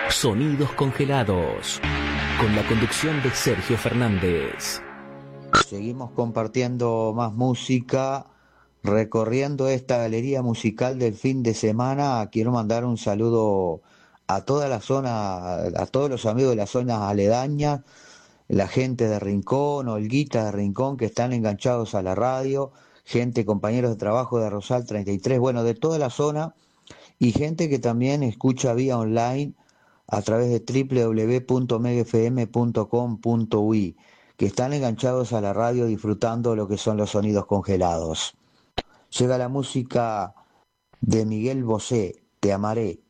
Sonidos congelados, con la conducción de Sergio Fernández. Seguimos compartiendo más música, recorriendo esta galería musical del fin de semana. Quiero mandar un saludo a toda la zona, a todos los amigos de las zonas aledañas, la gente de Rincón, Olguita de Rincón, que están enganchados a la radio, gente, compañeros de trabajo de Rosal 33, bueno, de toda la zona, y gente que también escucha vía online a través de www.megafm.com.uy, que están enganchados a la radio disfrutando lo que son los sonidos congelados. Llega la música de Miguel Bosé, Te amaré.